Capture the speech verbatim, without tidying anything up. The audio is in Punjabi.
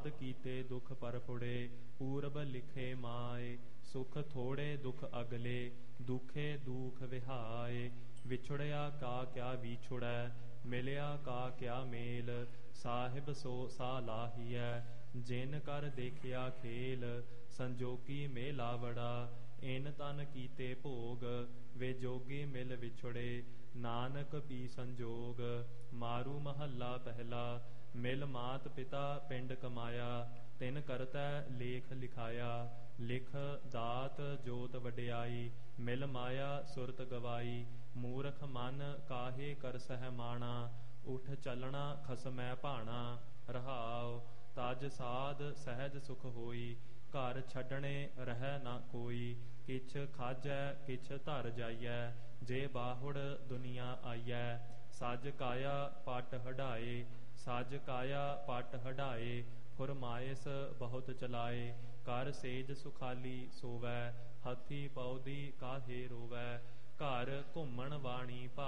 ਆਦ ਕੀਤੇ ਦੁਖ ਪਰ ਫੁੜੇ, ਪੂਰਬ ਲਿਖੇ ਮਾਏ। ਸੁਖ ਥੋੜੇ ਦੁਖ ਅਗਲੇ, ਦੁਖੇ ਦੁਖ ਵਿਹਾਏ। ਵਿਛੜਿਆ ਕਾ ਕਿਆ ਵਿਛੁੜੈ, ਮਿਲਿਆ ਕਾ ਕਿਆ ਮੇਲ। ਸਾਹਿਬ ਸੋ ਸਾਲਾਹੀਐ, ਜਿਨ ਕਰ ਦੇਖਿਆ ਖੇਲ। ਸੰਜੋਗੀ ਮੇਲਾਵੜਾ, ਇਨ ਤਨ ਕੀਤੇ ਭੋਗ। ਵੇ ਜੋਗੀ ਮਿਲ ਵਿਛੜੇ, ਨਾਨਕ ਪੀ ਸੰਜੋਗ। ਮਾਰੂ ਮਹੱਲਾ ਪਹਿਲਾ। ਮਿਲ ਮਾਤ ਪਿਤਾ ਪਿੰਡ ਕਮਾਇਆ, ਤਿਨ ਕਰਤੈ ਲੇਖ ਲਿਖਾਇਆ। ਲਿਖ ਦਾਤ ਜੋਤ ਵਡਿਆਈ, ਮਿਲ ਮਾਇਆ ਸੁਰਤ ਗਵਾਈ। ਮੂਰਖ ਮਨ ਕਾਹੇ ਕਰ ਸਹਿ ਮਾਣਾ, ਉਠ ਚੱਲਣਾ ਖਸਮੈ ਭਾਣਾ। ਰਹਾਉ ਤਜ ਸਾਧ ਸਹਿਜ ਸੁਖ ਹੋਈ, ਘਰ ਛੱਡਣੇ ਰਹਿ ਨਾ ਕੋਈ। ਕਿਛ ਖਾਜੈ ਕਿਛ ਧਰ ਜਾਈਐ, ਜੇ ਬਾਹੁੜ ਦੁਨੀਆ ਆਈਐ। ਸਜ ਕਾਇਆ ਪਟ ਹਢਾਏ, ਸਜ ਕਾਇਆ ਪਟ ਹਢਾਏ। ਫੁਰਮਾਇਸ ਬਹੁਤ ਚਲਾਏ, ਕਰ ਸੇਜ ਸੁਖਾਲੀ ਸੋਵੈ। ਹੱਥੀ ਪਉਦੀ ਕਾਹੇ ਰੋਵੈ, ਘਰ ਘੁੰਮਣ ਵਾਣੀ